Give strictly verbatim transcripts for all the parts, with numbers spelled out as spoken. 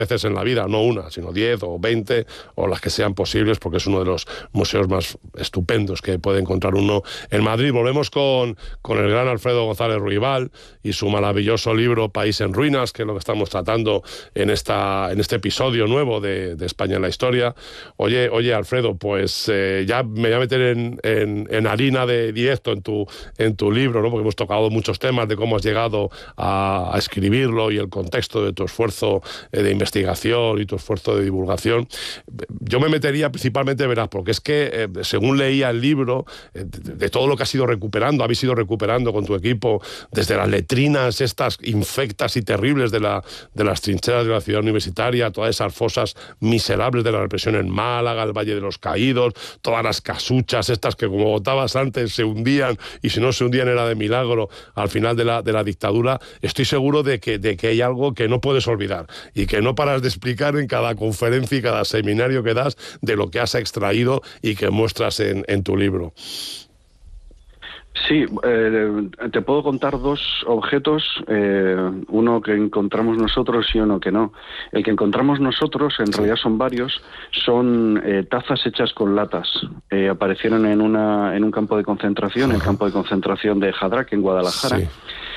veces en la vida, no una, sino diez o veinte o las que sean posibles, porque es uno de los museos más estupendos que puede encontrar uno en Madrid. Volvemos con, con el gran Alfredo González Ruibal y su maravilloso libro País en Ruinas, que es lo que estamos tratando en, esta, en este episodio nuevo de, de España en la Historia. Oye, oye Alfredo, pues eh, ya me voy a meter en, en, en harina de directo en tu, en tu libro, ¿no? Porque hemos tocado muchos temas de cómo has llegado a, a escribirlo y el contexto de tu esfuerzo eh, de investigación investigación y tu esfuerzo de divulgación. Yo me metería principalmente, verás, porque es que eh, según leía el libro, eh, de, de todo lo que has ido recuperando, habéis ido recuperando con tu equipo, desde las letrinas estas infectas y terribles de, la, de las trincheras de la ciudad universitaria, todas esas fosas miserables de la represión en Málaga, el Valle de los Caídos, todas las casuchas estas que, como votabas antes, se hundían, y si no se hundían era de milagro al final de la, de la dictadura. Estoy seguro de que, de que hay algo que no puedes olvidar y que no paras de explicar en cada conferencia y cada seminario que das de lo que has extraído y que muestras en, en tu libro. Sí, eh, te puedo contar dos objetos, eh, uno que encontramos nosotros y uno que no. El que encontramos nosotros, en sí. realidad son varios, son eh, tazas hechas con latas. Eh, aparecieron en, una, en un campo de concentración, Ajá. el campo de concentración de Jadrak, en Guadalajara. Sí.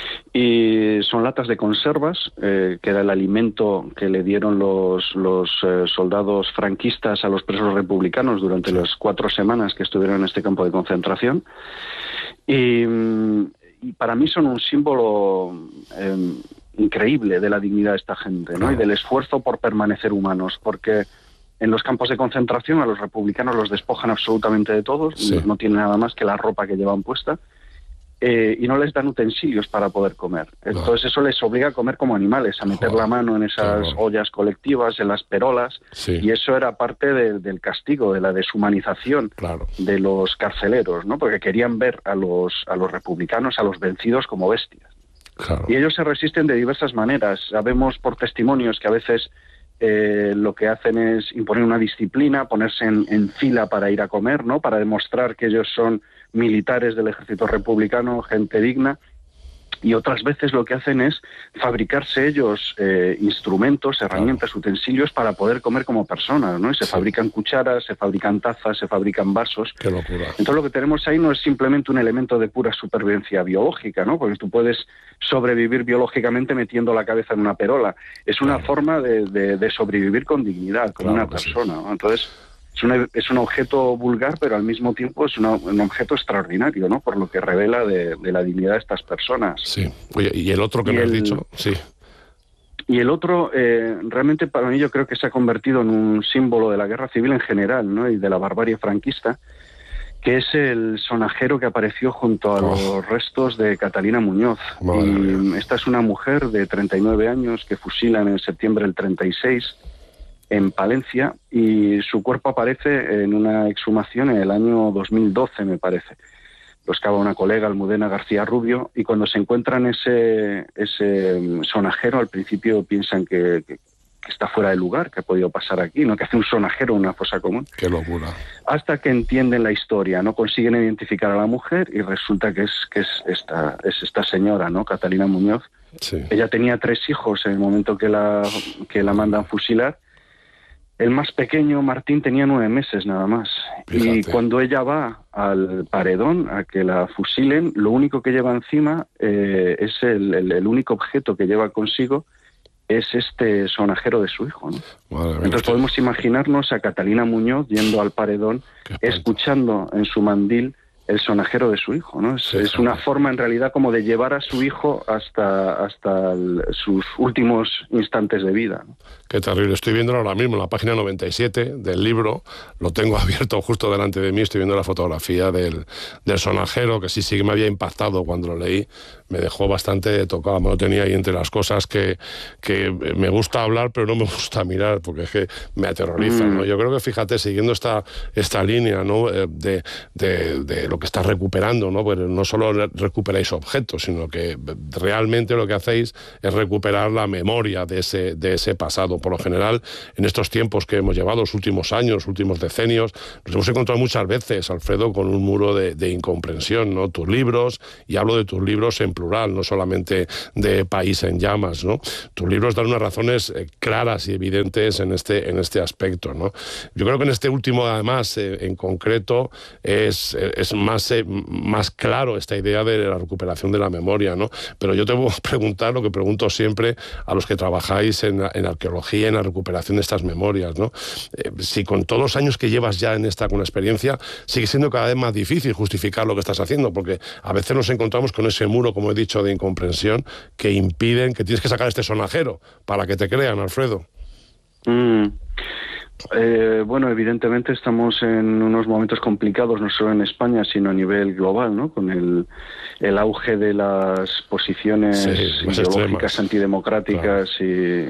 Y son latas de conservas, eh, que era el alimento que le dieron los, los eh, soldados franquistas a los presos republicanos durante sí. las cuatro semanas que estuvieron en este campo de concentración. Y, y para mí son un símbolo eh, increíble de la dignidad de esta gente, ¿no? Claro. Y del esfuerzo por permanecer humanos, porque en los campos de concentración a los republicanos los despojan absolutamente de todos, sí. no tienen nada más que la ropa que llevan puesta. Eh, y no les dan utensilios para poder comer. Entonces no. eso les obliga a comer como animales, a meter Joder, la mano en esas claro. ollas colectivas, en las perolas, sí. y eso era parte de, del castigo, de la deshumanización claro. de los carceleros, ¿no? Porque querían ver a los, a los republicanos, a los vencidos, como bestias. Claro. Y ellos se resisten de diversas maneras. Sabemos por testimonios que a veces eh, lo que hacen es imponer una disciplina, ponerse en, en fila para ir a comer, ¿no? Para demostrar que ellos son militares del ejército republicano, gente digna, y otras veces lo que hacen es fabricarse ellos eh, instrumentos, herramientas, claro. utensilios para poder comer como personas, ¿no? Y se sí. fabrican cucharas, se fabrican tazas, se fabrican vasos. Qué locura. Entonces lo que tenemos ahí no es simplemente un elemento de pura supervivencia biológica, ¿no? Porque tú puedes sobrevivir biológicamente metiendo la cabeza en una perola. Es una claro. forma de, de, de sobrevivir con dignidad, como claro una persona, sí. ¿no? Entonces Es un, es un objeto vulgar, pero al mismo tiempo es una, un objeto extraordinario, ¿no? Por lo que revela de, de la dignidad de estas personas. Sí. Oye, ¿y el otro que y me el, has dicho? Sí. Y el otro, eh, realmente para mí yo creo que se ha convertido en un símbolo de la guerra civil en general, ¿no? Y de la barbarie franquista, que es el sonajero que apareció junto a oh. los restos de Catalina Muñoz. Madre y mía. Esta es una mujer de treinta y nueve años que fusilan en septiembre del treinta y seis en Palencia, y su cuerpo aparece en una exhumación en el año dos mil doce, me parece. Lo excava una colega, Almudena García Rubio, y cuando se encuentran ese, ese sonajero, al principio piensan que, que, que está fuera de lugar, que ha podido pasar aquí, ¿no? Que hace un sonajero en una fosa común. ¡Qué locura! Hasta que entienden la historia, ¿no? Consiguen identificar a la mujer y resulta que es, que es, esta, es esta señora, ¿no? Catalina Muñoz. Sí. Ella tenía tres hijos en el momento que la, que la mandan fusilar. El más pequeño, Martín, tenía nueve meses nada más. Fíjate. Y cuando ella va al paredón a que la fusilen, lo único que lleva encima eh, es el, el, el único objeto que lleva consigo es este sonajero de su hijo, ¿no? Madre mía, Entonces podemos imaginarnos a Catalina Muñoz yendo al paredón, escuchando en su mandil el sonajero de su hijo, ¿no? Es, sí, es una forma en realidad como de llevar a su hijo hasta, hasta el, sus últimos instantes de vida, ¿no? Qué terrible. Estoy viéndolo ahora mismo en la página noventa y siete del libro, lo tengo abierto justo delante de mí, estoy viendo la fotografía del, del sonajero, que sí, sí que me había impactado cuando lo leí, me dejó bastante tocado, me lo tenía ahí entre las cosas que, que me gusta hablar, pero no me gusta mirar, porque es que me aterroriza, mm. ¿no? Yo creo que, fíjate, siguiendo esta, esta línea, ¿no? de, de, de lo que estás recuperando, ¿no? Pues no solo recuperáis objetos, sino que realmente lo que hacéis es recuperar la memoria de ese, de ese pasado. por lo general, en estos tiempos que hemos llevado, los últimos años, los últimos decenios, nos hemos encontrado muchas veces, Alfredo, con un muro de, de incomprensión, ¿no? Tus libros, y hablo de tus libros en plural, no solamente de País en Llamas, ¿no? Tus libros dan unas razones eh, claras y evidentes en este, en este aspecto, ¿no? Yo creo que en este último, además, eh, en concreto, es, es más, eh, más claro esta idea de la recuperación de la memoria, ¿no? Pero yo te voy a preguntar lo que pregunto siempre a los que trabajáis en, en arqueología, en la recuperación de estas memorias, ¿no? Eh, si con todos los años que llevas ya en esta con la experiencia, sigue siendo cada vez más difícil justificar lo que estás haciendo, porque a veces nos encontramos con ese muro, como he dicho, de incomprensión, que impiden, que tienes que sacar este sonajero para que te crean, Alfredo. Mm. Eh, bueno, evidentemente estamos en unos momentos complicados, no solo en España, sino a nivel global, ¿no? Con el, el auge de las posiciones sí, ideológicas antidemocráticas, claro. y,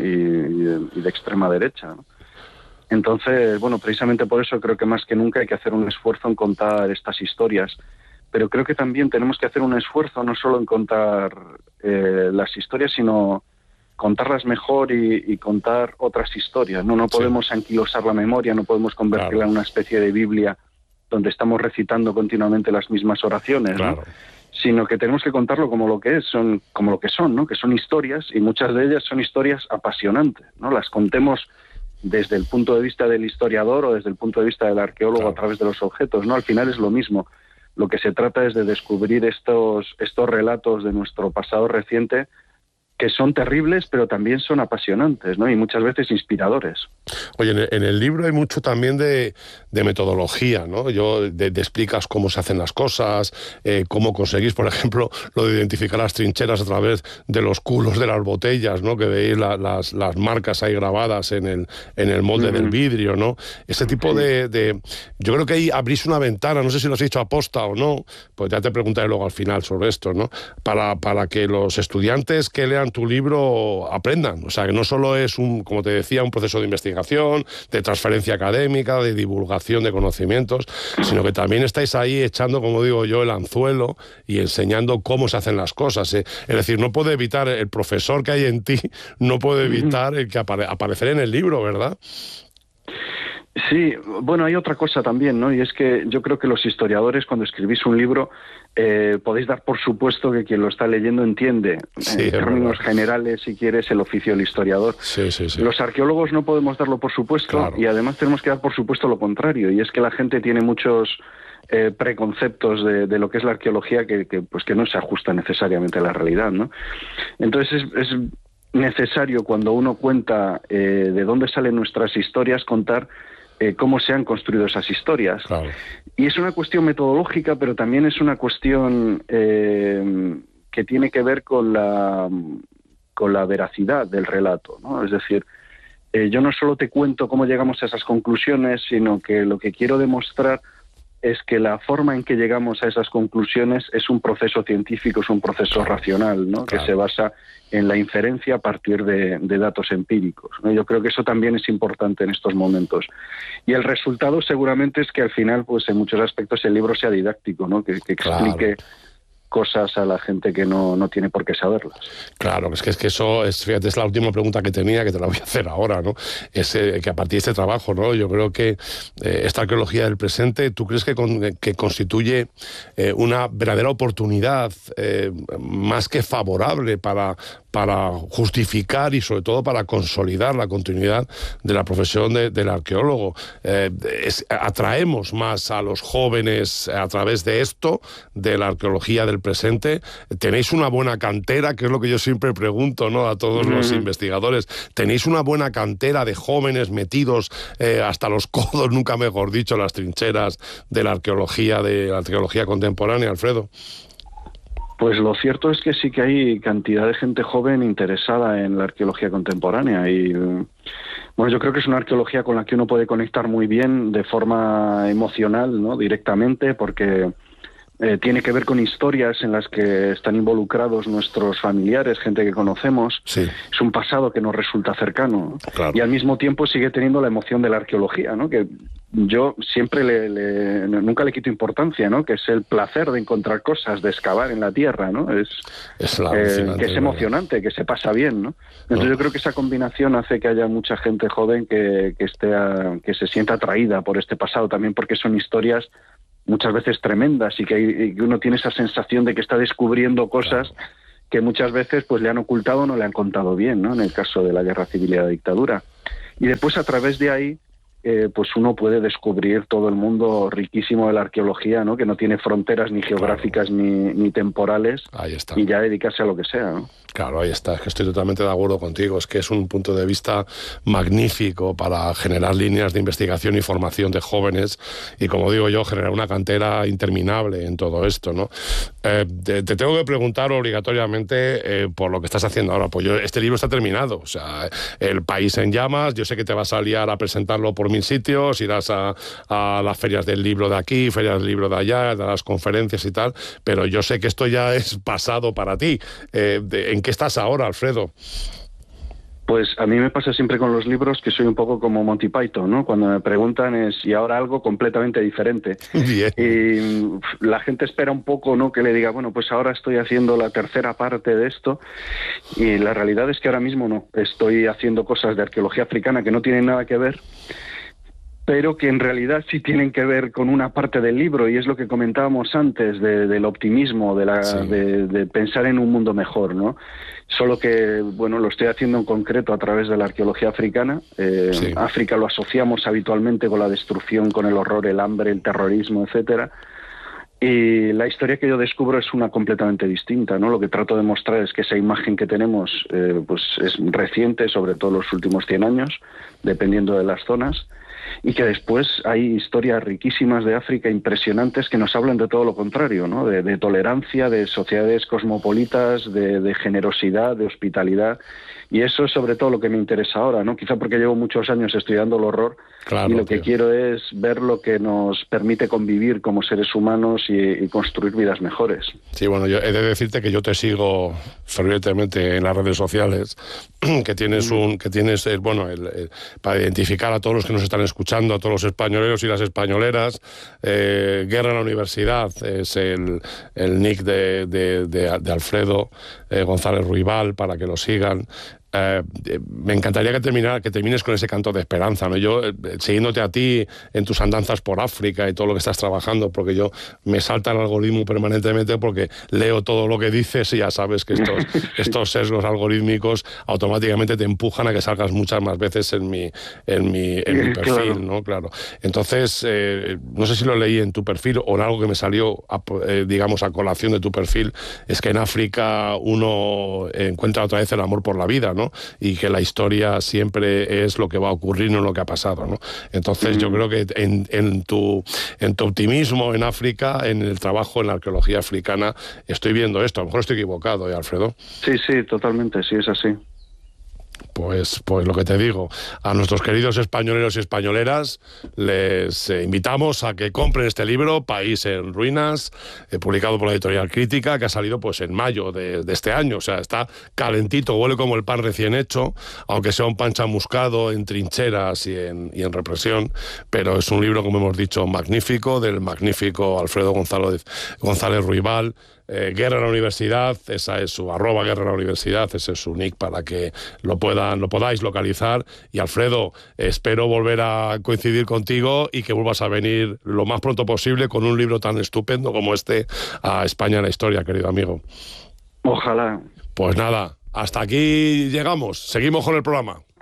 y, y de extrema derecha, ¿no? Entonces, bueno, precisamente por eso creo que más que nunca hay que hacer un esfuerzo en contar estas historias, pero creo que también tenemos que hacer un esfuerzo no solo en contar eh, las historias, sino contarlas mejor y, y contar otras historias, ¿no? No podemos sí. anquilosar la memoria, no podemos convertirla claro. en una especie de Biblia donde estamos recitando continuamente las mismas oraciones, claro. ¿no? Sino que tenemos que contarlo como lo que es, son como lo que son, ¿no? Que son historias, y muchas de ellas son historias apasionantes, ¿no? Las contemos desde el punto de vista del historiador o desde el punto de vista del arqueólogo claro. a través de los objetos, ¿no? Al final es lo mismo. Lo que se trata es de descubrir estos, estos relatos de nuestro pasado reciente, que son terribles, pero también son apasionantes, ¿no? Y muchas veces inspiradores. Oye, en el, en el libro hay mucho también de, de metodología, ¿no? Yo de, de explicas cómo se hacen las cosas, eh, cómo conseguís, por ejemplo, lo de identificar las trincheras a través de los culos de las botellas, ¿no? Que veis la, las, las marcas ahí grabadas en el, en el molde mm. del vidrio, ¿no? Ese tipo sí. de, de... Yo creo que ahí abrís una ventana, no sé si lo has dicho aposta o no, pues ya te preguntaré luego al final sobre esto, ¿no? Para, para que los estudiantes que lean tu libro aprendan, o sea, que no solo es un, como te decía, un proceso de investigación, de transferencia académica, de divulgación de conocimientos, sino que también estáis ahí echando, como digo yo, el anzuelo y enseñando cómo se hacen las cosas, ¿eh? Es decir, no puede evitar, el profesor que hay en ti, no puede evitar el que apare- aparecer en el libro, ¿verdad? Sí, bueno, hay otra cosa también, ¿no? Y es que yo creo que los historiadores, cuando escribís un libro, eh, podéis dar por supuesto que quien lo está leyendo entiende, sí, en términos verdad. generales, si quieres, el oficio del historiador. Sí, sí, sí. Los arqueólogos no podemos darlo por supuesto, claro. y además tenemos que dar por supuesto lo contrario, y es que la gente tiene muchos eh, preconceptos de, de lo que es la arqueología que, que, pues que no se ajusta necesariamente a la realidad, ¿no? Entonces es, es necesario, cuando uno cuenta eh, de dónde salen nuestras historias, contar Eh, cómo se han construido esas historias. Claro. Y es una cuestión metodológica, pero también es una cuestión eh, que tiene que ver con la, con la veracidad del relato, ¿no? Es decir, eh, yo no solo te cuento cómo llegamos a esas conclusiones, sino que lo que quiero demostrar es que la forma en que llegamos a esas conclusiones es un proceso científico, es un proceso claro. racional, ¿no? Claro. Que se basa en la inferencia a partir de, de datos empíricos, ¿no? Yo creo que eso también es importante en estos momentos. Y el resultado seguramente es que al final, pues en muchos aspectos el libro sea didáctico, ¿no? Que, que explique claro. cosas a la gente que no, no tiene por qué saberlas. Claro, es que, es que eso es, fíjate, es la última pregunta que tenía, que te la voy a hacer ahora, ¿no? Es eh, que a partir de este trabajo, ¿no? Yo creo que eh, esta arqueología del presente, ¿tú crees que, con, que constituye eh, una verdadera oportunidad eh, más que favorable para, para justificar y sobre todo para consolidar la continuidad de la profesión de, del arqueólogo? Eh, es, atraemos más a los jóvenes a través de esto, de la arqueología del presente. Tenéis una buena cantera, que es lo que yo siempre pregunto, ¿no? A todos mm. los investigadores. Tenéis una buena cantera de jóvenes metidos eh, hasta los codos, nunca mejor dicho, las trincheras de la arqueología, de la arqueología contemporánea, Alfredo. Pues lo cierto es que sí que hay cantidad de gente joven interesada en la arqueología contemporánea y, bueno, yo creo que es una arqueología con la que uno puede conectar muy bien de forma emocional, ¿no? Directamente, porque Eh, tiene que ver con historias en las que están involucrados nuestros familiares, gente que conocemos. Sí. Es un pasado que nos resulta cercano. Claro. Y al mismo tiempo sigue teniendo la emoción de la arqueología, ¿no? Que yo siempre le, le, nunca le quito importancia, ¿no? Que es el placer de encontrar cosas, de excavar en la tierra, ¿no? Es, es eh, que es emocionante, que se pasa bien, ¿no? Entonces no. yo creo que esa combinación hace que haya mucha gente joven que, que, esté a, que se sienta atraída por este pasado, también porque son historias muchas veces tremendas y que, hay, y que uno tiene esa sensación de que está descubriendo cosas claro. que muchas veces pues le han ocultado o no le han contado bien, ¿no? En el caso de la guerra civil y la dictadura. Y después a través de ahí eh, pues uno puede descubrir todo el mundo riquísimo de la arqueología, ¿no? Que no tiene fronteras ni geográficas claro. ni, ni temporales. Ahí está. Y ya dedicarse a lo que sea, ¿no? Claro, ahí está, es que estoy totalmente de acuerdo contigo, es que es un punto de vista magnífico para generar líneas de investigación y formación de jóvenes y, como digo yo, generar una cantera interminable en todo esto, ¿no? Eh, te, te tengo que preguntar obligatoriamente eh, por lo que estás haciendo ahora, pues yo, este libro está terminado, o sea, El país en llamas, yo sé que te vas a liar a presentarlo por mil sitios, irás a, a las ferias del libro de aquí, ferias del libro de allá, a las conferencias y tal, pero yo sé que esto ya es pasado para ti. Eh, de, ¿En qué estás ahora, Alfredo? Pues a mí me pasa siempre con los libros que soy un poco como Monty Python, ¿no? Cuando me preguntan es, y ahora algo completamente diferente. Bien. Y la gente espera un poco, ¿no? Que le diga, bueno, pues ahora estoy haciendo la tercera parte de esto. Y la realidad es que ahora mismo no. Estoy haciendo cosas de arqueología africana que no tienen nada que ver, pero que en realidad sí tienen que ver con una parte del libro, y es lo que comentábamos antes, de, del optimismo, de, la, sí. de, de pensar en un mundo mejor, ¿no? Solo que, bueno, lo estoy haciendo en concreto a través de la arqueología africana. Eh, sí. África lo asociamos habitualmente con la destrucción, con el horror, el hambre, el terrorismo, etcétera. Y la historia que yo descubro es una completamente distinta, ¿no? Lo que trato de mostrar es que esa imagen que tenemos eh, pues es reciente, sobre todo los últimos cien años, dependiendo de las zonas, y que después hay historias riquísimas de África impresionantes que nos hablan de todo lo contrario, ¿no? De, de tolerancia, de sociedades cosmopolitas, de, de generosidad, de hospitalidad. Y eso es sobre todo lo que me interesa ahora, ¿no? Quizá porque llevo muchos años estudiando el horror, claro, y lo que tío. quiero es ver lo que nos permite convivir como seres humanos y, y construir vidas mejores. Sí, bueno, yo he de decirte que yo te sigo fervientemente en las redes sociales, que tienes mm. un, que tienes, el, bueno, el, el, para identificar a todos los que nos están escuchando, a todos los españoleros y las españoleras, eh, Guerra en la Universidad es el, el nick de, de, de, de Alfredo eh, González Ruibal, para que lo sigan. Eh, me encantaría que, terminar, que termines con ese canto de esperanza, ¿no? Yo, eh, siguiéndote a ti en tus andanzas por África y todo lo que estás trabajando, porque yo me salta el algoritmo permanentemente porque leo todo lo que dices y ya sabes que estos, estos sesgos algorítmicos automáticamente te empujan a que salgas muchas más veces en mi, en mi, en mi perfil, claro. ¿no? Claro. Entonces, eh, no sé si lo leí en tu perfil o en algo que me salió, a, eh, digamos, a colación de tu perfil, es que en África uno encuentra otra vez el amor por la vida, ¿no? Y que la historia siempre es lo que va a ocurrir, no lo que ha pasado, ¿no? Entonces mm. yo creo que en, en, tu, en tu optimismo en África, en el trabajo en la arqueología africana, estoy viendo esto. A lo mejor estoy equivocado, ¿eh, Alfredo? Sí, sí, totalmente, sí, es así. Pues, pues lo que te digo, a nuestros queridos españoleros y españoleras les eh, invitamos a que compren este libro, País en Ruinas, eh, publicado por la Editorial Crítica, que ha salido pues en mayo de, de este año. O sea, está calentito, huele como el pan recién hecho, aunque sea un pan chamuscado en trincheras y en, y en represión, pero es un libro, como hemos dicho, magnífico, del magnífico Alfredo González, González Ruibal. Eh, Guerra en la Universidad, esa es su arroba Guerra en la Universidad, ese es su nick para que lo puedan, lo podáis localizar. Y Alfredo, espero volver a coincidir contigo y que vuelvas a venir lo más pronto posible con un libro tan estupendo como este a España en la historia, querido amigo. Ojalá. Pues nada, hasta aquí llegamos, seguimos con el programa.